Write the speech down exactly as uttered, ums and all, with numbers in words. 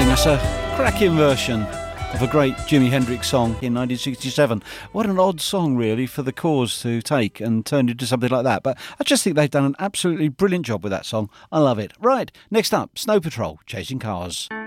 That's a cracking version of a great Jimi Hendrix song in nineteen sixty-seven. What an odd song, really, for the Cause to take and turn into something like that. But I just think they've done an absolutely brilliant job with that song. I love it. Right, next up, Snow Patrol, Chasing Cars.